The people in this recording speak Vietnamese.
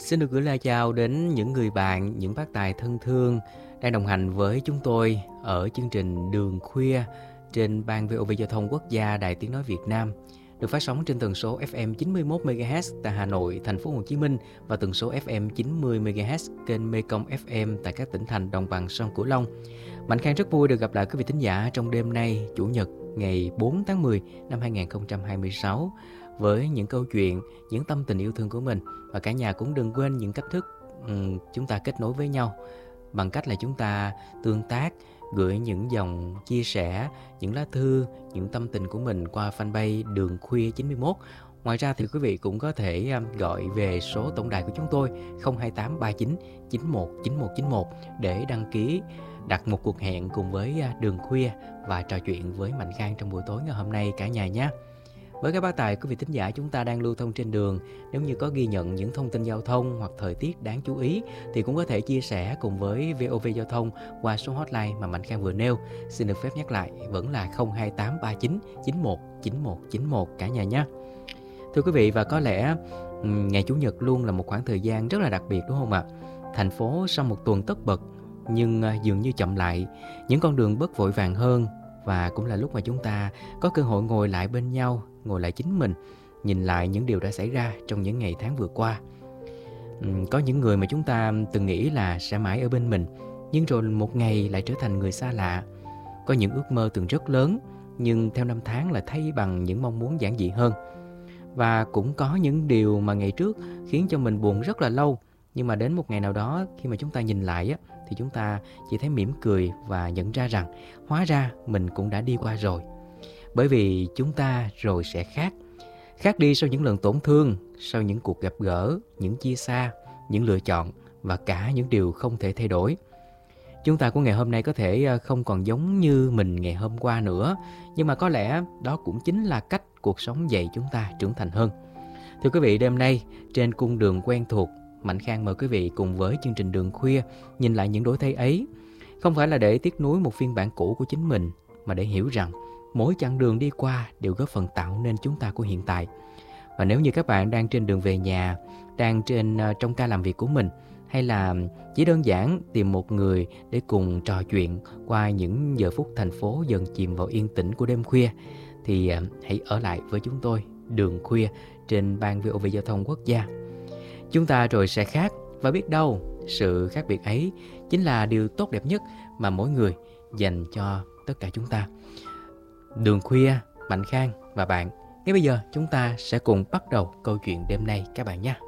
Xin được gửi lời chào đến những người bạn, những bác tài thân thương đang đồng hành với chúng tôi ở chương trình Đường Khuya trên ban VOV Giao thông Quốc gia Đài Tiếng nói Việt Nam, được phát sóng trên tần số FM 91 MHz tại Hà Nội, Thành phố Hồ Chí Minh và tần số FM 90 MHz kênh Mekong FM tại các tỉnh thành đồng bằng sông Cửu Long. Mạnh Khang rất vui được gặp lại quý vị thính giả trong đêm nay, Chủ nhật ngày 4 tháng 10 năm 2026 với những câu chuyện, những tâm tình yêu thương của mình. Và cả nhà cũng đừng quên những cách thức chúng ta kết nối với nhau bằng cách là chúng ta tương tác, gửi những dòng chia sẻ, những lá thư, những tâm tình của mình qua fanpage Đường Khuya 91. Ngoài ra thì quý vị cũng có thể gọi về số tổng đài của chúng tôi 02839 91 9191 để đăng ký đặt một cuộc hẹn cùng với Đường Khuya và trò chuyện với Mạnh Khang trong buổi tối ngày hôm nay cả nhà nhé. Với các bác tài, quý vị thính giả chúng ta đang lưu thông trên đường, nếu như có ghi nhận những thông tin giao thông hoặc thời tiết đáng chú ý thì cũng có thể chia sẻ cùng với VOV Giao thông qua số hotline mà Mạnh Khang vừa nêu. Xin được phép nhắc lại vẫn là 02839 91 91 91 cả nhà nhé. Thưa quý vị, và có lẽ ngày Chủ nhật luôn là một khoảng thời gian rất là đặc biệt đúng không ạ? Thành phố sau một tuần tất bật nhưng dường như chậm lại, những con đường bớt vội vàng hơn. Và cũng là lúc mà chúng ta có cơ hội ngồi lại bên nhau, ngồi lại chính mình, nhìn lại những điều đã xảy ra trong những ngày tháng vừa qua. Có những người mà chúng ta từng nghĩ là sẽ mãi ở bên mình, nhưng rồi một ngày lại trở thành người xa lạ. Có những ước mơ từng rất lớn, nhưng theo năm tháng lại thay bằng những mong muốn giản dị hơn. Và cũng có những điều mà ngày trước khiến cho mình buồn rất là lâu, nhưng mà đến một ngày nào đó khi mà chúng ta nhìn lại thì chúng ta chỉ thấy mỉm cười và nhận ra rằng hóa ra mình cũng đã đi qua rồi. Bởi vì chúng ta rồi sẽ khác đi sau những lần tổn thương, sau những cuộc gặp gỡ, những chia xa, những lựa chọn và cả những điều không thể thay đổi. Chúng ta của ngày hôm nay có thể không còn giống như mình ngày hôm qua nữa, nhưng mà có lẽ đó cũng chính là cách cuộc sống dạy chúng ta trưởng thành hơn. Thưa quý vị, đêm nay trên cung đường quen thuộc, Mạnh Khang mời quý vị cùng với chương trình Đường Khuya nhìn lại những đổi thay ấy. Không phải là để tiếc nuối một phiên bản cũ của chính mình, mà để hiểu rằng mỗi chặng đường đi qua đều góp phần tạo nên chúng ta của hiện tại. Và nếu như các bạn đang trên đường về nhà, đang trong ca làm việc của mình, hay là chỉ đơn giản tìm một người để cùng trò chuyện qua những giờ phút thành phố dần chìm vào yên tĩnh của đêm khuya, thì hãy ở lại với chúng tôi Đường Khuya trên ban VOV Giao thông Quốc gia. Chúng ta rồi sẽ khác, và biết đâu sự khác biệt ấy chính là điều tốt đẹp nhất mà mỗi người dành cho tất cả chúng ta. Đường Khuya, Mạnh Khang và bạn. Ngay bây giờ chúng ta sẽ cùng bắt đầu câu chuyện đêm nay các bạn nhé.